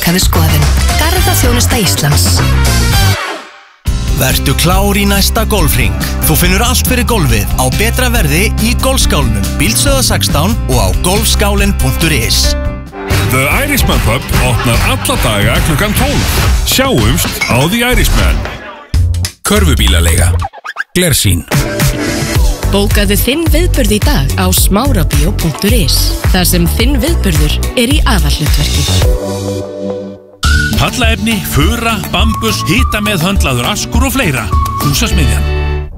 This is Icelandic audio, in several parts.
ítrekaðu skoðun. Garðaþjónusta Íslands. Vertu klár í næsta golfring. Þú finnur allt fyrir golfið á betra verði í Golfskálunum, Bíldsöða 16 og á golfskálin.is. The Irishman Pub opnar alla daga klukkan 12. Sjáumst á The Irishman. Körfubílaleiga. Glersýn. Bókaðu þinn viðburð í dag á smárabíó.is. Þar sem þinn viðburður í aðalhlutverki. Pallaefni, fura, bambus, hita með höndlaður askur og fleira. Húsasmiðjan.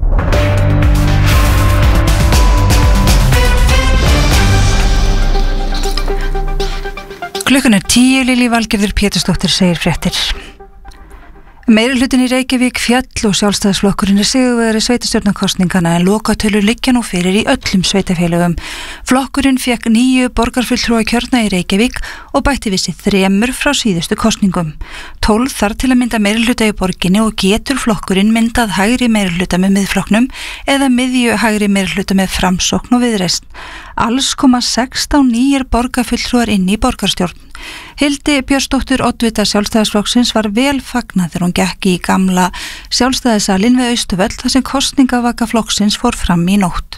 Klukkan 10, Lilja Valgerður Pétursdóttir segir fréttir. Meirihlutin í Reykjavík fjall og sjálfstæðisflokkurinn sigurvegari sveitarstjórnarkosningana en lokatölur liggja nú fyrir í öllum sveitarfélögum. Flokkurinn fékk 9 borgarfulltrúa kjörna í Reykjavík og bætti við sig 3 frá síðustu kosningum. 12 þarf til að mynda meirihluta í borginni og getur flokkurinn myndað hægri meirihluta með miðflokknum eða miðju hægri meirihluta með Framsókn og Viðreisn. Alls koma 16 nýjir borgarfulltrúar inn í borgarstjórn. Hildi Björnsdóttir oddvita Sjálfstæðisflokksins var vel fagnað þegar hún gekk í gamla Sjálfstæðissalinn við Austurvöll þar sem kosningavaka flokksins fór fram í nótt.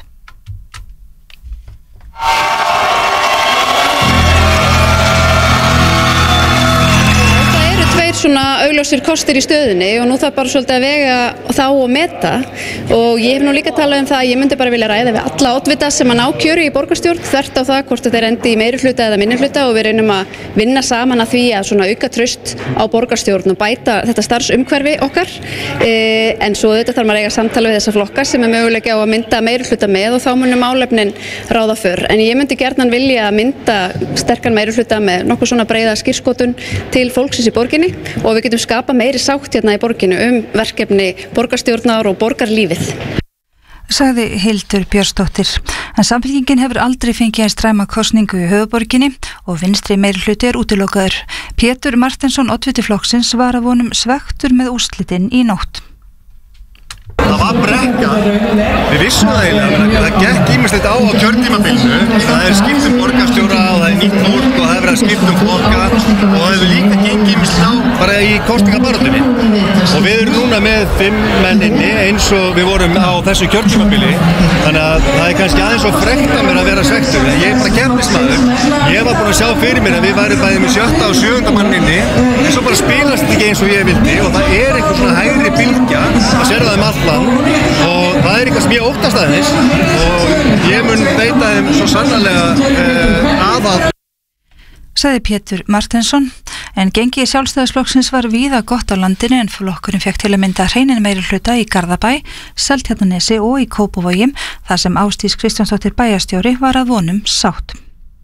Svona augljósir kostir í stöðunni og nú það bara svolítið að vega þá og meta og ég hef nú líka talað það að ég myndi bara vilja ræða við alla oddvita sem að ná kjöri í borgarstjórn þvert á það hvort þeir endi í meirihluta eða minnihluta og við reynum að vinna saman að því að svona auka traust á borgarstjórn og bæta þetta starfsumhverfi okkar en svo þetta þarf maður að eiga samtala við þessa flokka sem möguleika á að mynda meirihluta með og þá munum málefnin ráða för en ég myndi gjarnan vilja að mynda sterkan meirihluta með nokkuð svona breiða skírskotun til fólksins í borginni og við getum skapa meiri sátt hérna í borginu verkefni borgarstjórnar og borgarlífið. Sagði Hildur Björnsdóttir. En Samfylkingin hefur aldrei fengið eins dræma kosningu í höfuðborginni og vinstri meirihluti útilokaður. Pétur Marteinsson oddviti flokksins var að vonum svektur með úrslitin í nótt. Það var brekka, við vissum það eiginlega, það gekk ýmislegt á kjörtímabilinu, það skipt borgarstjóra og það nýtt fólk og það verið skipt flokka og það hefur líka gengið ýmislegt á bara í kosningabaráttunni og við erum núna með 5 menn inni eins og við vorum á þessu kjörtímabili þannig að það kannski aðeins svo frekt að mér að vera svektur en ég bara keppnismadur, ég var búin að sjá fyrir mér að við værum bæði með 7. og 7. mann inni en svo bara spilast þetta ekki eins og ég vildi og það einhver svona hægri bylgja að serða þeim allan og það eitthvað sem ég óttast aðeins og ég mun veita þeim svo sannarlega aðal. Sagði Pétur Marteinsson, en gengi Sjálfstæðisflokksins var víða gott á landinu en flokkurinn fékk til að mynda hreinin meirihluta í Garðabæ, Seltjarnarnesi og í Kópavogi, þar sem Ásdís Kristjánsdóttir bæjarstjóri var að vonum sátt.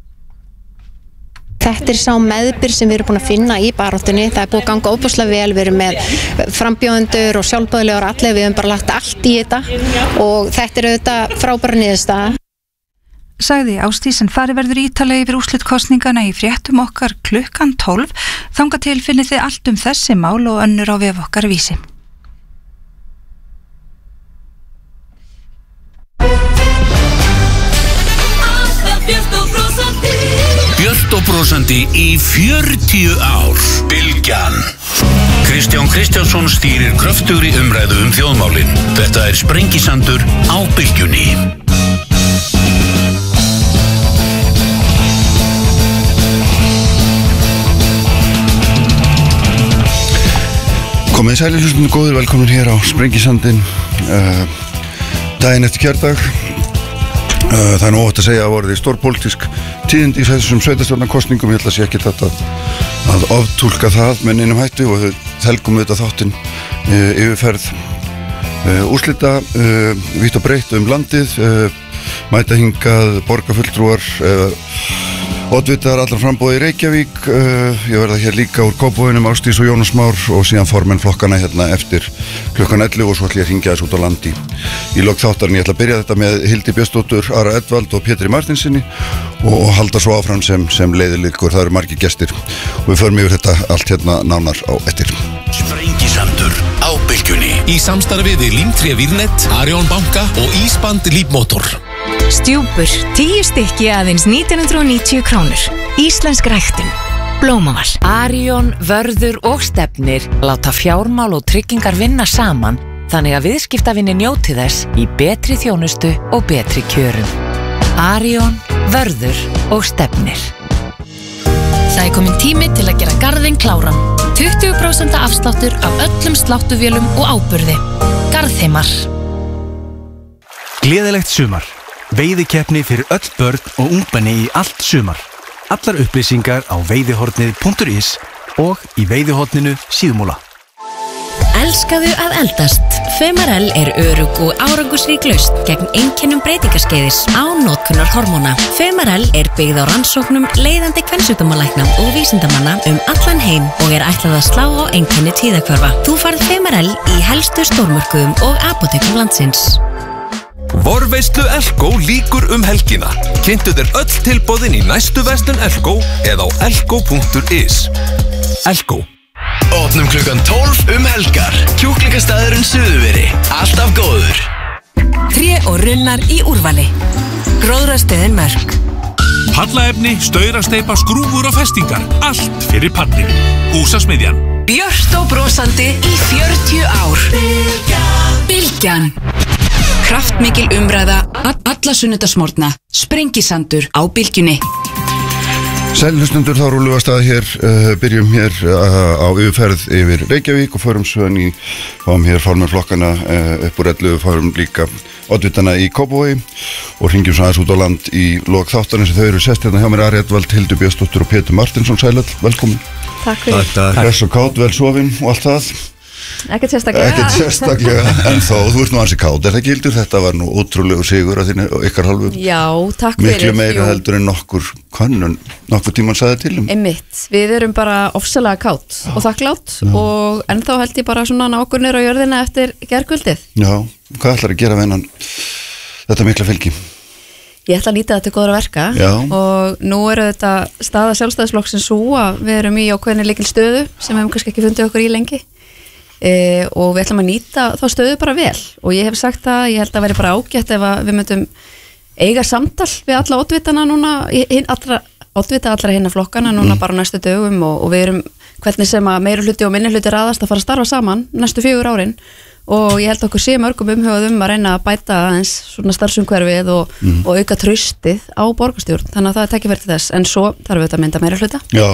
Þetta sá meðbyr sem við erum búin að finna í baráttunni. Það búið að ganga óbúslega vel, við erum með frambjóðendur og sjálfboðaliðar allir, við höfum bara lagt allt í þetta og þetta auðvitað frábæra niðurstaða. Sagði Ásdís en farið verður ítarlega yfir úrslitkosningana í fréttum okkar klukkan 12. Þangað til finnið þið allt þessi mál og önnur á vef okkar Vísi. Björt og brósandi í 40 ár. Bylgjan. Kristján Kristjánsson stýrir kröftugri umræðu þjóðmálin. Þetta Sprengisandur á Bylgjunni. Komið sælir hlustundu góðir, velkomin hér á Sprengisandinn daginn eftir kjördag. Það er nú óhætt að segja að voruð í stórpólitísk tíðindi í þessum sveitarstjórnarkosningum. Ég held að sé ekki þetta að oftúlka það með neinum hætti og helgum þetta þáttinn yfirferð úrslita vítt og breytt landið, mæta hingað borgarfulltrúar oddvitar allra framboði í Reykjavík. Ég verða hér líka úr Kópavoginum, Ásdís og Jónas Már og síðan formenn flokkana hérna eftir klukkan 11 og svo ætla ég að hringja þess út á landi í lok þáttarinn. Ég ætla að byrja þetta með Hildi Björnsdóttur, Ara Edvald og Pétri Marteinsinni og halda svo áfram sem leiðilikur. Það eru margir gestir og við förum yfir þetta allt hérna nánar á eftir. Sprengisandur á Bylgjunni í samstarfi við Límtré Vírnet, Arion banka og Ísband Lífmotor. Stjúpur, 10 stykki aðeins 1990 krónur. Íslensk ræktun. Blómaval. Arion, Vörður og Stefnir láta fjármál og tryggingar vinna saman þannig að viðskiptavinni njóti þess í betri þjónustu og betri kjörum. Arion, Vörður og Stefnir. Það komin tími til að gera garðinn kláran. 20% afsláttur af öllum sláttuvélum og áburði. Garðheimar. Gleðilegt sumar. Veiðikeppni fyrir öll börn og ungmenni í allt sumar. Allar upplýsingar á veiðihornið.is og í veiðihorninu síðumúla. Elskaðu að eldast. Femarel örugg og árangursrík lausn gegn einkennum breytingaskeiðis án notkunar hormóna. Femarel byggð á rannsóknum leiðandi kvensjúkdómalækna og vísindamanna allan heim og ætlað að slá á einkenni tíðahvörfa. Þú færð Femarel í helstu stórmörkuðum og apótekum landsins. Vorveislu Elko líkur helgina. Kynntu þér öll tilboðin í næstu verslun Elko eða á elko.is. Elko. Opnum klukkan 12 helgar. Kjúklingastæðurinn Suðurveri. Alltaf góður. Tré og runnar í úrvali. Gróðrastöðin Mörk. Pallaefni, staurasteypa, skrúfur og festingar. Allt fyrir pallinu. Húsasmiðjan. Björt og brosandi í 40 ár. Bylgjan. Kraftmikil umræða alla sunnudagsmorgna. Sprengisandur á Bylgjunni. Sælhlustundur, þá rúlum við að stað hér, byrjum hér á yfirferð yfir Reykjavík og förum svön fáum hér formannflokkana upp úr 11, fáum líka oddvitana í Kópavogi og hringjum svo aðeins út á land í lok þáttarins. Þau eru sest hérna hjá mér, Ari Edvald, Hildur Björnsdóttir og Pétur Martinsson. Sælöll, velkomin. Takk fyrir. Hress og kát, vel sofin og allt það. Ekkert sérstaklega. Ekkert sérstaklega, en þó, þú ert nú ansi kát. Er það ekki, Hildur? Þetta var nú ótrúlegu sigur að þínu ykkar hálfu. Já, takk fyrir. Miklu meira heldur en nokkur tímann sagði til Einmitt, við erum bara ofsalega kát og þakklátt og ennþá held ég bara svona nákur niður á jörðina eftir gærkvöldið. Já, hvað ætlar að gera við hennan þetta mikla fylgi? Ég ætla að nýta þetta til góðra verka. Já. Og nú eru þetta staða Sjálfstæðisflokksins svo að við erum í ákveðinni lykilstöðu sem við hefum kannski ekki fundið okkur í lengi. Og við ætlum að nýta þá stöðu bara vel og ég hef sagt það, ég held að veri bara ágætt ef við myndum eiga samtal við alla oddvitana núna, oddvita allra hinna flokkana núna bara næstu dögum og við erum hvernig sem að meiri hluti og minni hluti raðast að fara að starfa saman næstu 4 árin og ég held okkur sé mörgum umhugað að reyna að bæta aðeins svona starfsumhverfið og auka traustið á borgarstjórn, þannig að það tækifæri til þess en svo þarf við að mynda meiri hluta. Já.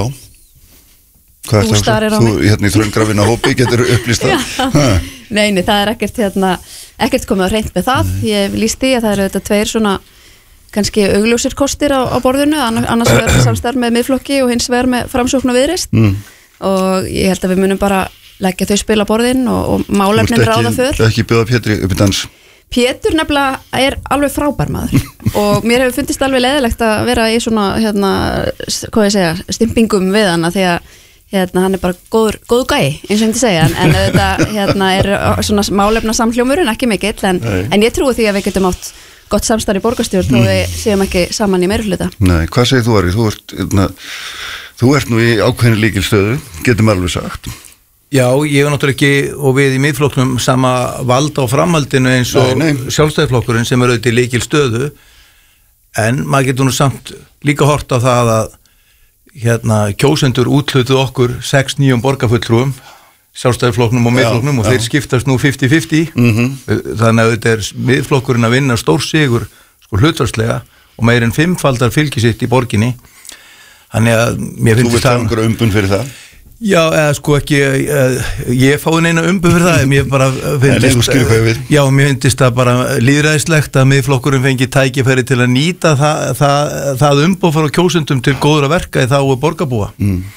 Hvað er það? Þú hérna í þröngrafina hópi getur upplýst það? Nei, það er ekkert komið á hreint með það. Ég líst því að það eru þetta 2 svona kannski augljósir kostir á borðinu, annars verður samstarf með miðflokki og hins vegar með Framsókn og Viðreisn og ég held að við munum bara leggja þau spil á borðin og málefnin ráða för. Þú ert ekki bjóða Pétri upp í dans? Pétur nefnilega alveg frábær maður og mér hefur fundist alveg leiðilegt að vera í svona, hvað ég segja, stimpingum við hana því að hann bara góð gæi, eins og ég myndi segja en þetta er svona málefna samhljómurinn, ekki mikill en ég trúi því að við getum átt gott samstarf í borgarstjórn og við séum ekki saman í meirihluta. Nei, hvað segir þú, Ari? Þú ert nú í ákveðinni lykilstöðu, getum alveg sagt. Já, ég er náttúrulega ekki og við í miðflokknum sama vald á framhaldinu eins og Sjálfstæðisflokkurinn sem er auðvitað í lykilstöðu en maður getur nú samt líka hort á það að kjósendur úthlutuð okkur 6 nýjum borgarfulltrúum Sjálfstæðisflokknum og miðflokknum og þeir skiptast nú 50-50 þannig að þetta er miðflokkurinn að vinna stór sigur hlutfallslega og meir en 5-faldar fylgisitt í borginni þannig að mér finnst það. Þú vilt hafa einhverja umbun fyrir það? Já, eða ekki ég fái neina umbun fyrir það mér bara finnst það bara lýðræðislegt að miðflokkurinn fengi tækifæri til að nýta það umboð frá kjósendum til góðra verka í þágu borgarbúa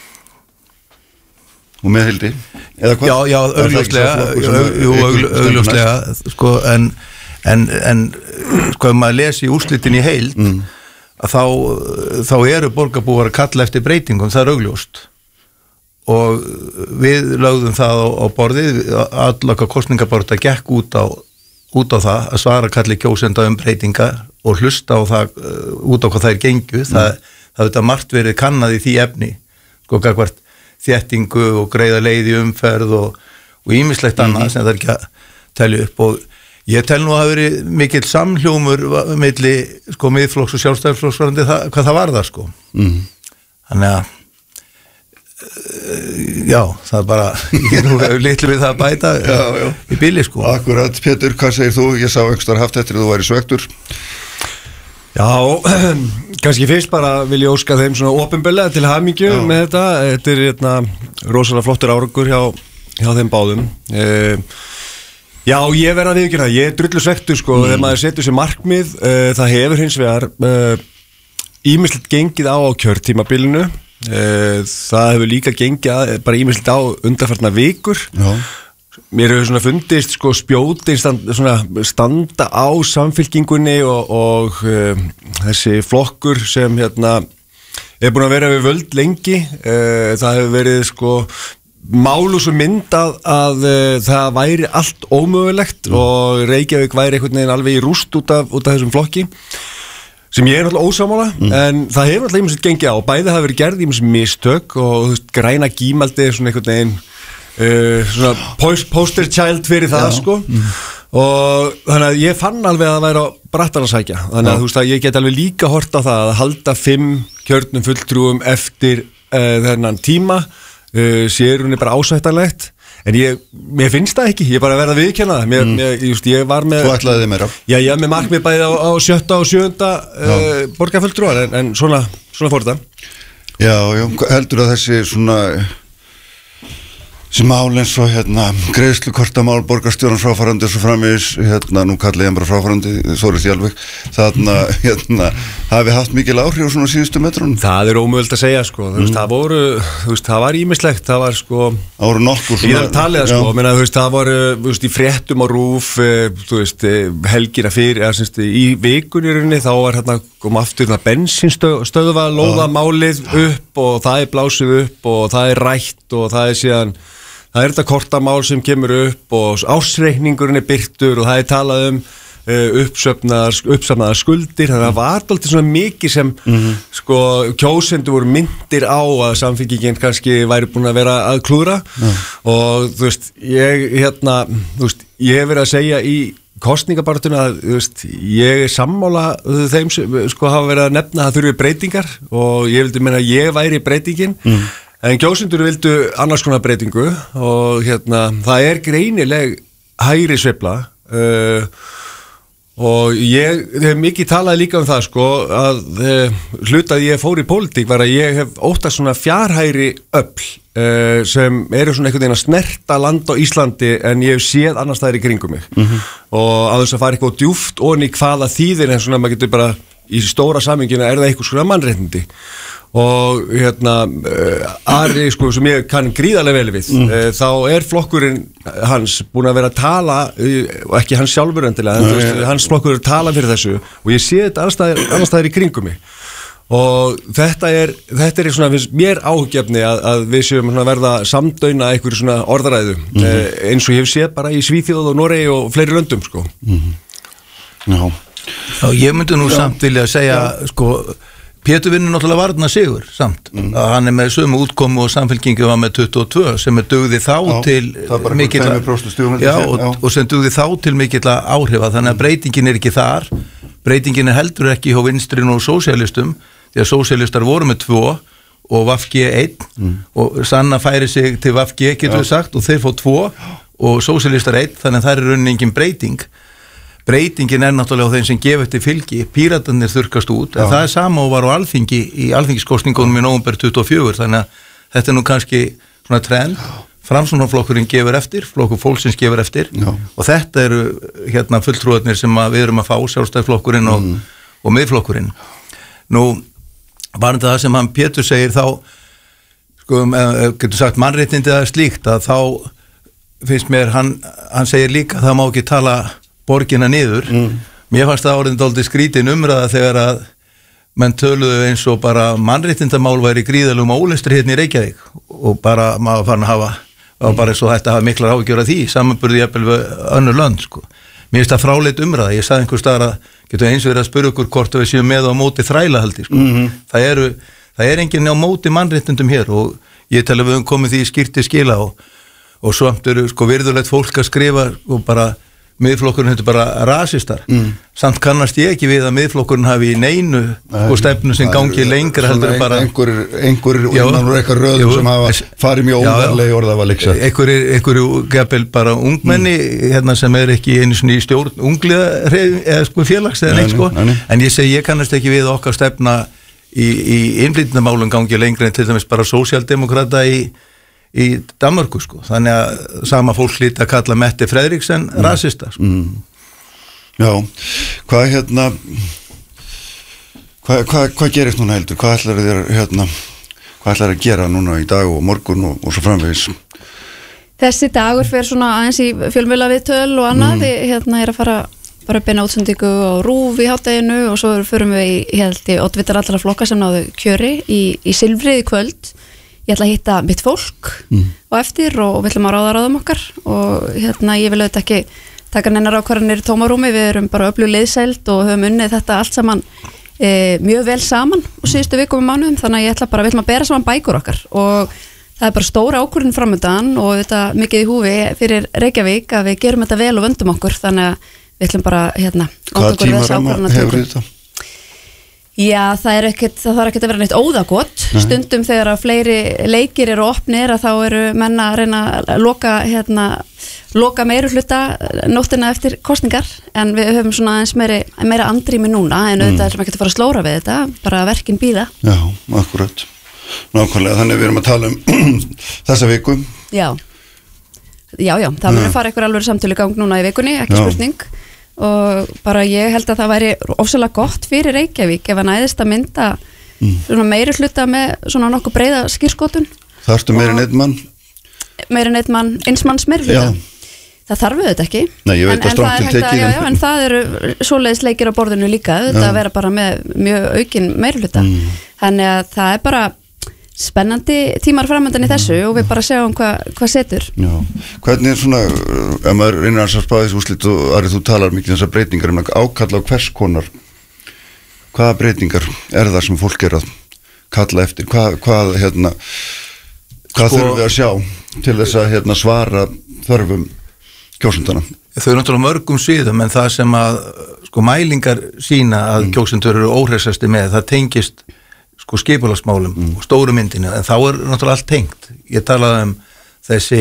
Og með Hildi? Já, augljóslega en ef maður lesi úrslitin í heild þá eru borgarbúar að kalla eftir breytingum, það er augljóst og við lögðum það á borðið allaka kosningabarta gekk út á það að svara kalli kjósenda breytingar og hlusta á það út á hvað það gengu það þetta margt verið kannað í því efni gagvart þéttingu og greiða leið í umferð og ýmislegt annað sem það er ekki að telja upp og ég tel nú að hafa verið mikill samhljómur milli miðflokks og Sjálfstæðisflokks hvað það var það þannig að já, það bara nú hefur litlu við það að bæta í bili sko. Akkurat, Pétur, hvað segir þú? Ég sá einhverstaðar haft eftir að þú væri svektur. Já, kannski fyrst bara vil ég óska þeim svona opinberlega til hamingju með þetta. Þetta rosalega flottur árangur hjá þeim báðum. Já, ég verð að viðurkenna það. Ég drullu svektur sko, þegar maður setur sér markmið. Það hefur hins vegar ýmislegt gengið á kjörtímabilinu. Það hefur líka gengið bara ýmislegt á undanfarna vikur. Já. Mér hefur svona fundist sko spjótin standa á samfylkingunni og þessi flokkur sem er búin að vera við völd lengi. Það hefur verið sko málus og mynd að það væri allt ómögulegt og Reykjavík væri einhvern veginn alveg í rúst út af þessum flokki sem ég náttúrulega ósámála en það hefur náttúrulega ýmislegt gengið á og bæði hafa verið gerð ýmislegt mistök og græna gímaldi svona einhvern veginn svona poster child fyrir það sko og þannig að ég fann alveg að það væri á brattan að sækja þannig að þú veist að ég get alveg líka hort á það að halda 5 kjörnum fulltrúum eftir þennan tíma sér hún bara ásættanlegt en mér finnst það ekki, ég bara verða að viðkenna það ég var með Þú ætlaði þig meira Já, með markmið bæði á 7. og 7. borgarfulltrúar en svona fór þetta Já, heldur að þessi svona sem mál eins og greiðslukortamál borgarstjórans fráfarandi og svo framvegis, nú kalli ég hann bara fráfarandi þórið þjálfveg, þarna hafi haft mikil áhrif á svona síðustu metrunum. Það er ómögulegt að segja sko, það var ýmislegt, það var sko ára nokkur svona. Ég þarf að tala það sko, menna það voru í fréttum á RÚV, helgina fyrir, í vikunni rauninni, þá var kom aftur bensinstöðva lóðamálið upp og það er blásið upp og það er rætt og það er síðan það er þetta kortamál sem kemur upp og ársreikningurinn er birtur og það er talað uppsafnaðar skuldir þannig að það var alltaf svona mikið sem sko kjósendur voru myndir á að samfylkingin kannski væri búin að vera að klúðra og þú veist ég hef verið að segja í kosningabarátuna að ég er sammála þeim sem sko hafa verið að nefna að það þurfi breytingar og ég vildi meina að ég væri breytingin en kjósendur vildu annars konar breytingu og það er greinileg hægri sveifla og ég hef mikið talað líka það sko að hluta að ég fór í pólitík var að ég hef óttast svona fjárhægri öfl sem eru svona einhvern veginn að snerta land á Íslandi en ég hef séð annars staðar í kringum mig og að þess að fara eitthvað djúft onni hvaða þýðir en svona maður getur bara í stóra samhenginu er það eitthvað svona mannréttindi og Ari sko sem ég kann gríðarlega vel við þá er flokkurinn hans búin að vera að tala og ekki hans sjálfur endilega en hans flokkur er að tala fyrir þessu og ég sé þetta annars staðar í kringum mig og þetta er svona mér áhugjefni að við séum verða samdauna einhverju svona orðaræðu eins og ég hef séð bara í Svíþjóð og Noregi og fleiri löndum sko Já, ég myndi nú samt vilja segja sko Pétur vinnur náttúrulega varna sigur samt að hann er með sömu útkomu og samfylkingi var með 22 sem dugði þá til mikilla og sem dugði þá til mikilla áhrifa þannig að breytingin er ekki þar breytingin er heldur ekki hjá vinstrin og sósíalistum því að sósíalistar voru með 2 og VFG 1 og Sanna færi sig til VFG getur við sagt og þeir fá 2 og sósíalistar 1 þannig að það er raunin engin breytingin er náttúrulega á þeim sem gefa eftir fylgi Píratarnir þurrkast út en það er sama og var á Alþingi í alþingiskosningunum í nóvember 24 þannig að þetta er nú kannski svona trend Framsóknarflokkurinn gefur eftir flokkur fólksins gefur eftir og þetta eru fulltrúarnir sem við erum að fá Sjálfstæðisflokkurinn og Miðflokkurinn nú var þetta það sem hann Pétur segir þá sko getur sagt mannréttindi eða slíkt að þá finnst mér hann segir líka það má ekki tala borgina niður mér fannst það orðin dálítið skrítin umræða þegar að menn töluðu eins og bara mannréttindamál væri gríðalum ólestri hérna í Reykjavík og bara maður fann að hafa bara eins og þetta hafa miklar áhyggjur af því samanburði jafnvel við önnur lönd sko. Mér finnst það fráleit umræða ég sagði einhvers staðar að getur eins verið að spyrja okkur hvort við séum með á móti þrælahaldi sko. það er enginn á móti mannréttindum hér og ég tel að við höfum komið því skýrt til skila og svo eru sko virðulegt fólk að skrifa og bara miðflokkurinn þetta bara rasistar samt kannast ég ekki við að miðflokkurinn hafi í neinu stefnu sem gangi lengra heldur bara einhverjir innan úr eitthvað röðum sem hafa farið mjög óvarlega í orðavalíksa einhverju gefil bara ungmenni sem ekki einu svona í stjórn ungliða eða félags eða neitt en ég segi ég kannast ekki við okkar stefna í innflytjendamálum gangi lengra en til dæmis bara sósíaldemókrata í Danmörku þannig að sama fólk hlýtt að kalla Mette Frederiksen rasista Já, hvað hvað gerist núna heldur? Hvað ætlar þér að gera núna í dag og morgun og svo framvegis? Þessi dagur fer svona aðeins í fjölmiðla viðtöl og annað er að fara bara beina útsendingu á RÚV í hádeginu og svo förum við í oddvitar allra flokka sem náðu kjöri í Silfrið í kvöld. Ég ætla að hitta mitt fólk og eftir og við ætlum að ráðum okkar og ég vil auðvitað ekki taka neinar ákvarðanir í tómarúmi, við erum bara öflug liðsæld og höfum unnið þetta allt saman mjög vel saman og síðustu vikum og mánuðum þannig að við ætlum að bera saman bækur okkar og það er bara stóra ákvörðun framöndan og þetta mikið í húfi fyrir Reykjavík að við gerum þetta vel og vöndum okkur þannig að við ætlum bara Hvaða tímaramma hefur þetta? Já, það þarf ekki að vera neitt óðagott stundum þegar að fleiri leikir eru opnir að þá eru menn að reyna að loka meirihluta nóttina eftir kosningar en við höfum svona eins meira andrými núna en auðvitað erum ekki að fara að slóra við þetta bara verkin bíða Já, akkurat, nákvæmlega þannig við erum að tala þessa viku Já, það munir fara eitthvað alveg samtölu gang núna í vikunni, ekki spurning og bara ég held að það væri ofsalega gott fyrir Reykjavík ef að næðist að mynda svona meiri hluta með svona nokkuð breiða skírskotun Þarftu meiri en einn mann eins manns meiri hluta það þarf við þetta ekki Nei, ég veit að strátt til tekið en það eru svoleiðis leikir á borðinu líka þetta að vera bara með mjög aukin meiri hluta þannig að það er bara spennandi tímar framöndan í þessu og við bara sjáum hvað setur Já, hvernig svona ef maður reynir að spá þessu úrslit og Ari þú talar mikið þessar breytingar ákalla á hvers konar hvaða breytingar er það sem fólk að kalla eftir hvað þurfum við að sjá til þess að svara þörfum kjósendana Þau eru náttúrulega mörgum sviðum en það sem að mælingar sína að kjósendur eru óhressasti með það tengist skipulagsmálum og stóru myndinu en þá er náttúrulega allt tengt ég talaði þessi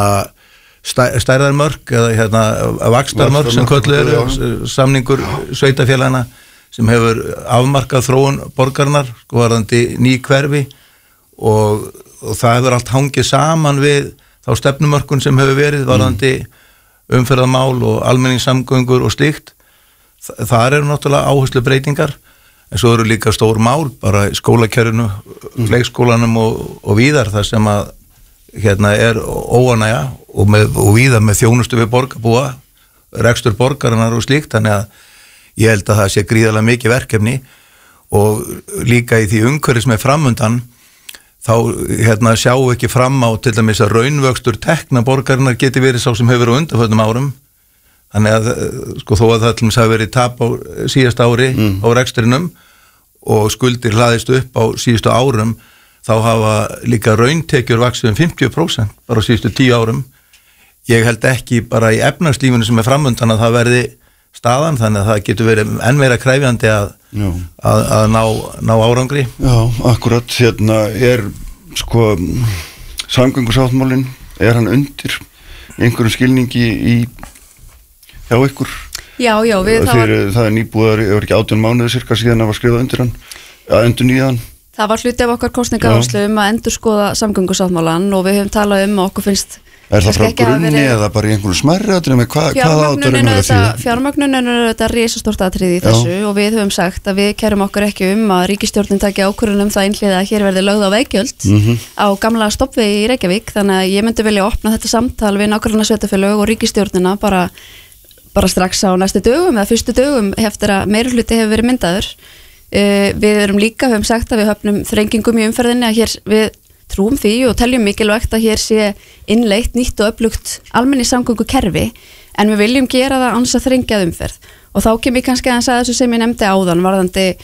stærðarmörk eða vaxtarmörk sem kölluð eru samningur sveitafélagana sem hefur afmarkað þróun borgarinnar varðandi ný hverfi og það hefur allt hangið saman við þá stefnumörkun sem hefur verið varðandi umferðarmál og almenningssamgöngur og slíkt þar eru náttúrulega áherslu breytingar en svo eru líka stór mál bara í skólakerfinu, leikskólanum og víðar þar sem að er óanægja og víðar með þjónustu við borgarbúa rekstur borgarinnar og slíkt þannig að ég held að það sé gríðarlega mikið verkefni og líka í því umhverfi sem er framundan þá sjáum við ekki fram á til dæmis að raunvöxtur tekna borgarinnar geti verið sá sem hefur á undanförnum árum þannig að þó að það til dæmis hafi verið tap á síðasta ári á rekstrinum og skuldir hlaðist upp á síðustu árum þá hafa líka rauntekjur vaxið 50% bara á síðustu 10 árum ég held ekki bara í efnagslífinu sem er framundan að það verði staðan þannig að það getur verið enn meira kræfjandi að ná árangri Já, akkurat, er samgöngusáttmálinn er hann undir einhverjum skilningi hjá ykkur? Já, það er nýbúðar, ég var ekki 18 mánuði cirka síðan að var skrifað undir hann, að endur nýjan. Það var hluti af okkar kostningaáherslu að endurskoða samgöngusáttmálann og við höfum talað að okkur finnst Er það frá grunni eða bara í einhverju smærri atriði með hvað átörum er það? Fjármögnun er þetta risastórt atriði í þessu og við höfum sagt að við kærum okkur ekki að ríkisstjórnin taki ákvörðun það einhliða að hér verði lögð á veggjöld á gamla stoppvegi í Reykjavík þannig að ég myndi vilja opna þetta samtal við nágrannasveitarfélög og ríkisstjórnina bara strax á næstu dögum eða fyrstu dögum eftir að meirihluti hefur verið myndaður. Við höfum sagt að við höfnum þrengingum í umferðinni að hér við trúum því og teljum mikilvægt að hér sé innleitt nýtt og öflugt almenningssamgöngukerfi en við viljum gera það án þess að þrengja umferð og þá kem ég kannski aðeins að þessu sem ég nefndi áðan varðandi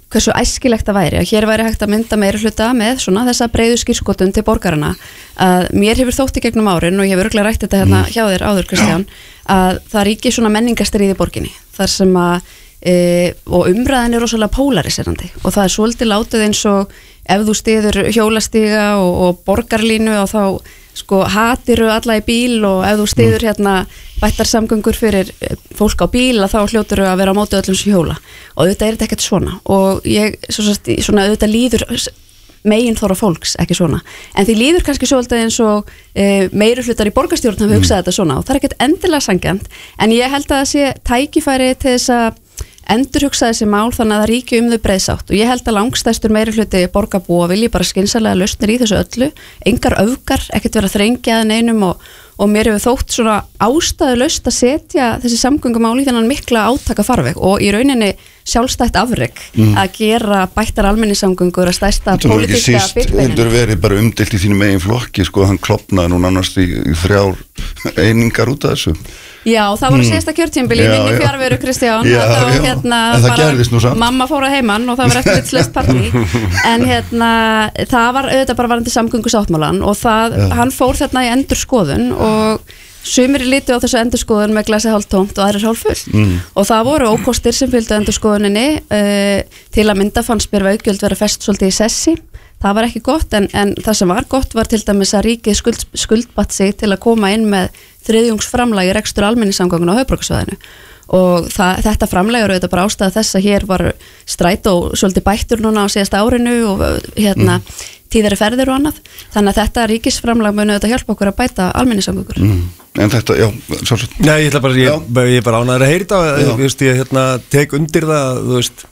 hversu æskilegt það væri, að hér væri hægt að mynda meirihluta með svona þessa breiðu skírskotun til borgarana, að mér hefur þótt í gegnum árin og ég hefur örugglega rætt þetta hérna hjá þér áður, Kristján, að það ríki svona menningarstríð í borginni, þar sem að og umræðin rosalega pólariserandi og það svolítið látið eins og ef þú styður hjólastíga og borgarlínu og þá sko hatiru alla í bíl og ef þú styður hérna bættar samgöngur fyrir fólk á bíl þá hljótur að vera á móti öllum sem hjóla og auðvitað þetta ekkert svona og ég svona auðvitað líður megin þóra fólks ekki svona en því líður kannski svolítið eins og meirihlutar í borgarstjórn hafa hugsað þetta svona og það ekkert endilega sanngjarnt en ég held að það sé tækifæri til þess að endurhugsa þessi mál þannig að það ríki þau breiðsátt og ég held að langstærstur meirihluti borgarbúa vilji bara skynsamlega lausnir í þessu öllu, engar öfgar, ekkert vera að þrengja að neinum og mér hefur þótt svona ástæðulaust að setja þessi samgöngumál í þennan mikla átaka farveg og í rauninni sjálfstætt afrek að gera bættar almenningssamgöngur að stærsta pólitíska byggveginni. Heldur verið bara umdeilt í þínum eigin flokki, sko, hann klopnaði nú nánast í 3 einingar út af þessu. Já, það voru síðasta kjörtímabili í minni fjárveru, Kristján, hérna bara mamma fór að heiman og það var eftirlitslaust partí en hérna það var auðvitað bara varandi samgöngusáttmálan og hann fór þarna í endurskoðun og sumir litu á þessu endurskoðun með glasi hálftómt og aðrir hálffullt og það voru ókostir sem fylgdu endurskoðuninni til að mynda fannst mér veggjöld vera fest svolítið í sessi það var ekki gott en það sem var gott var til dæmis að ríkið skuldbatt sig til að koma inn með þriðjungsframlag í rekstur almenningssamgönguna á höfuðborgarsvæðinu og þetta framlag eru auðvitað bara ástæða þess að hér var strætó svolítið bættur núna á síðasta árinu og hérna tíðari ferðir og annað þannig að þetta ríkisframlag muni auðvitað hjálpa okkur að bæta almenningssamgöngur En þetta, já, svolítið Nei, ég er bara ánægður að heyra þetta ég hérna tek undir það, þú veist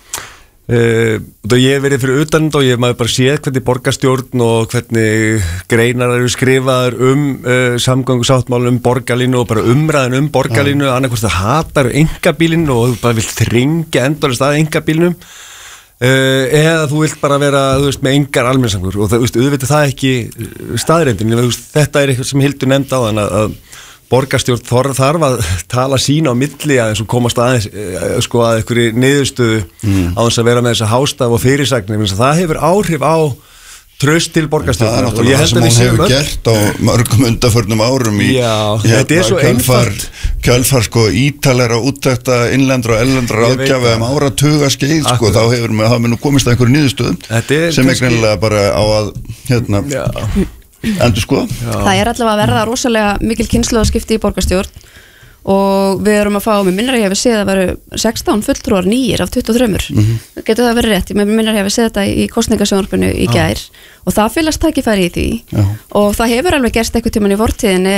ég hef verið fyrir utan og ég maður bara séð hvernig borgarstjórn og hvernig greinar eru skrifaðar samgöngusáttmál borgarlínu og bara umræðin borgarlínu annarkvæmst það hatar einkabílinn og þú bara vilt þringja endalist að einkabílnum eða þú vilt bara vera með engar almenningssamgöngur og það, auðvitað það ekki staðreyndin þetta er eitthvað sem Hildur nefndi á þann að borgarstjórn þarf að tala sín á milli að eins og komast aðeins að einhverju niðurstöðu á þess að vera með þessa hástaf og fyrirsagnir það hefur áhrif á traust til borgarstjórn það er náttúrulega það sem hún hefur gert á mörgum undanförnum árum í þetta er svo einfalt kjölfar sko ítalara úttekta innlendra og erlendra ráðgjafa áratuga skeið sko þá hefur maður nú komist að einhverju niðurstöðum sem er greinilega bara á að endur sko Það er allavega að verða rosalega mikil kynslóðaskipti í borgarstjórn og við erum að fá með minnar ég hefði séð að veru 16 fulltrúar nýjir af 23 getur það verið rétt, með minnar ég hefði séð þetta í kosningasjónvarpinu í gær og það fylgast tækifæri í því og það hefur alveg gerst eitthvað tímann í vortíðinni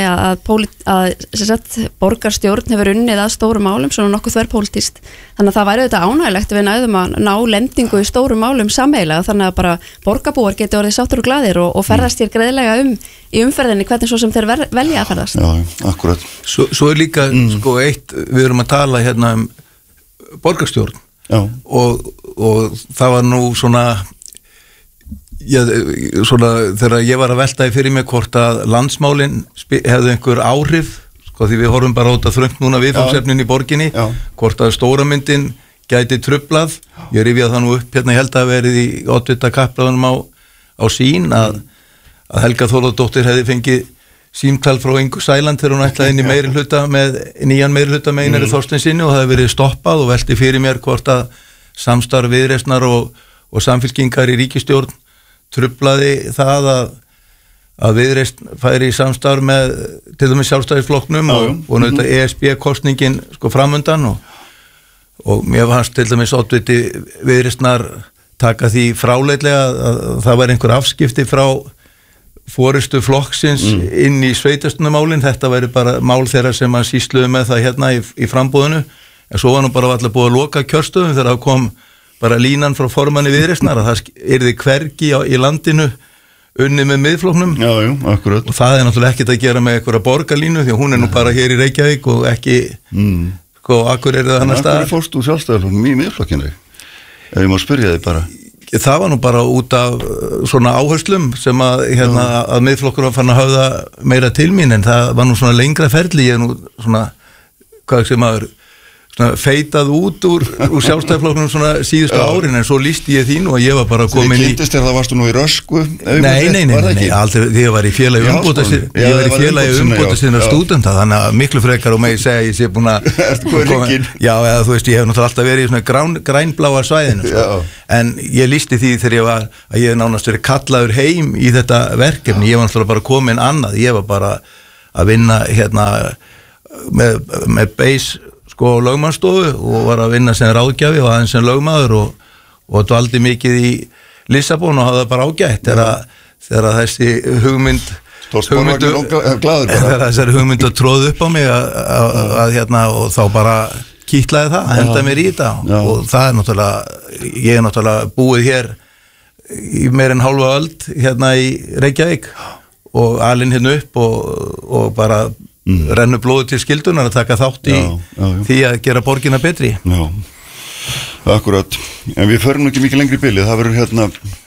að borgarstjórn hefur unnið að stórum málum svona nokkuð þverpólitískt þannig að það væri auðvitað ánægilegt við næðum að ná lendingu í stórum málum sameiginlega þannig að bara borgarbúar geti orðið sáttur og glaðir og ferðast hér greiðlega í umferðinni hvernig svo sem þeir velja að ferðast Já, akkurat Svo er líka sko eitt, við erum að tala hérna borgarstjórn og það var nú svona þegar ég var að velta í fyrir mig hvort að landsmálin hefðu einhver áhrif sko því við horfum bara á þetta þröngt núna viðfangsefnin í borginni hvort að stóra myndin gæti trublað ég rifja það nú upp hérna ég held að verið í oddvita kappræðunum á sín að Helga Þórðardóttir hefði fengið símtal frá Ingu Sæland þegar hún ætlaði inn í meirihluta með nýjan meirihluta með Einari Þorsteinssyni og það hefði verið stoppað og velti fyrir mér hvort að samstarf Viðreisnar og samfylkingar í ríkisstjórn trublaði það að Viðreisn færi í samstarf með til dæmis Sjálfstæðisflokknum og náttúrulega ESB-kosningin sko framundan og mér fannst til dæmis oddviti Viðreisnar taka því fráleitlega að það var einhver afskipti frá forystu flokksins inn í sveitarstjórnarmálin, þetta væri bara mál þeirra sem að sýsluðu með það hérna í frambúðinu, en svo var nú bara alltaf búið að loka kjörstöðum þegar það kom bara línan frá formanni Viðreisnar að það yrði hvergi í landinu unni með miðflokknum akkurat. Og það er náttúrulega ekkert að gera með einhverja borgarlínu því að hún er nú bara hér í Reykjavík og ekki sko akkur er það annar stað. Akkur fórst úr Sjálfstæðisflokknum í miðflokkinu ef ég má spyrja þig bara Það var nú bara út af svona áherslum sem að miðflokkur var fann að höfða meira til mín en það var nú svona lengra ferli ég nú svona hvað sem maður feitað út úr sjálfstæðisflokknum svona síðustu árin, en svo lísti ég þín og ég var bara komin í... Þegar kynntist þér það varstu nú í Rösku? Nei, aldrei, því ég var í félagi umbótastinnar stúdenta, þannig að miklu frekar og megi segja ég sé búin að... Já, eða þú veist, ég hef náttúrulega alltaf verið í svona grænbláa svæðinu, sko. En ég lísti því þegar ég hef nánast verið kallaður heim í þetta verkefni, ég var náttúrulega bara komin annað, ég var bara að vinna hérna með beis sko lögmannsstofu og var að vinna sem ráðgjafi og aðeins sem lögmaður og dvaldi mikið í Lissabon og hafði það bara ágætt þegar þessi þessari hugmynd að tróði upp á mig að hérna og þá bara kýtlaði það að henda mér í þetta og það náttúrulega, ég náttúrulega búið hér í meir en hálfa öld hérna í Reykjavík og alinn hérna upp og bara rennu blóðu til skildunar að taka þátt í því að gera borgina betri. Já, akkurat. En við förum ekki mikið lengri í bilið. Það verður hérna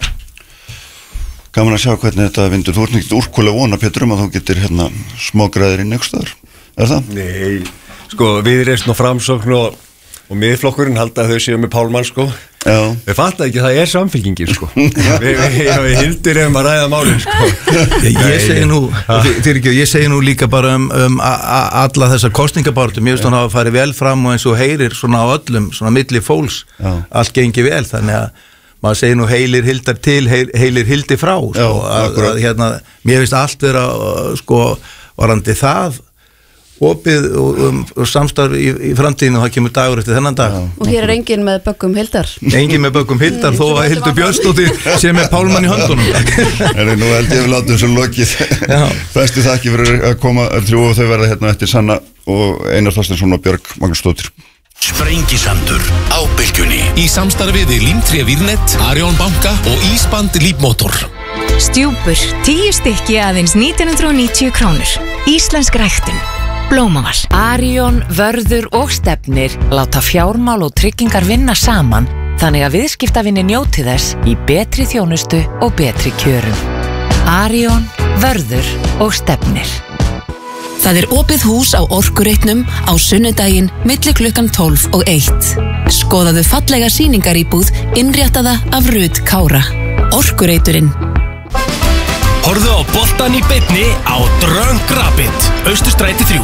gaman að sjá hvernig þetta vindur. Þú ert ekki úrkvæðlega vona, Pétur, að þú getur hérna smágræðir inn einhvers staðar. Er það? Nei, sko, Viðreisn og Framsókn og Miðflokkurinn halda að þau séu með Pálmann, sko. Já. Við fattum ekki að það samfylkingin, sko. Við hildir að ræða málin, sko. Ég segi nú líka bara alla þessar kosningabártum, ég veist hann hafa farið vel fram og eins og heyrir svona á öllum, svona milli fólks, allt gengi vel, þannig að maður segir nú heilir hildar til, heilir hildi frá, sko, að hérna, mér finnst allt vera, sko, varandi það, opið og samstarf í framtíðinu og það kemur dagur eftir þennan dag. Og hér enginn með böggum hildar. Enginn með böggum hildar, þó að Hildur Björnsdóttir sé með Pálmann í höndunum. Nú held ég við látum svo lokið. Bestu þakki fyrir að koma þrjú og þau verða hérna eftir Sanna og Einar Þorsteinsson og Björg Magnúsdóttir. Sprengisandur á Bylgjunni í samstarfi við Límtré Vírnet, Arion banka og Ísband Lífmotor. Stjúpur, 10 stykki aðeins 1990 krónur. Íslensk ræktun. Blómaval. Arion, Vörður og Stefnir láta fjármál og tryggingar vinna saman þannig að viðskiptavinni njóti þess í betri þjónustu og betri kjörum. Arion, Vörður og Stefnir. Það er opið hús á Orkureitnum á sunnudaginn milli klukkan 12 og 1. Skoðaðu fallega sýningaríbúð innréttaða af Rut Kára. Orkureiturinn. Horfðu á boltan í beinni á Drunk Rabbit, Austurstræti 3.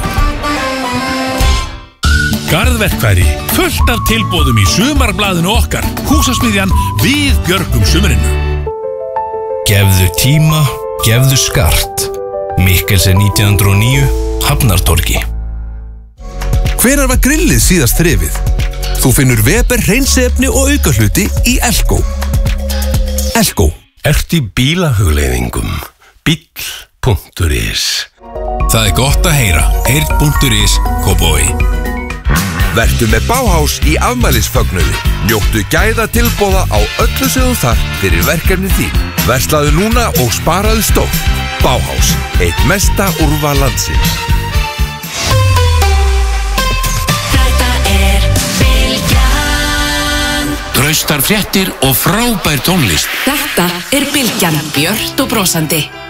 Garðverkfæri, fullt af tilboðum í sumarblaðinu okkar. Húsasmiðjan Við björgum sumarinu. Gefðu tíma, gefðu skart. Mikkelsen 1909, Hafnartorgi. Hvenær var grillið síðast þrifið? Þú finnur Weber hreinsefni og aukahluti í Elko. Elko. Ertu í bílahugleiðingum? Bíll.is. Það er gott að heyra. Heyrn.is, Kópavogi. Vertu með Bauhaus í afmælisfögnuði. Njóttu gæða tilboða á öllu sem þú þarf fyrir verkefni þín. Verslaðu núna og sparaðu stórt. Bauhaus, eitt mesta úrval landsins. Traustar fréttir og frábær tónlist. Þetta er Bylgjan, björt og brosandi.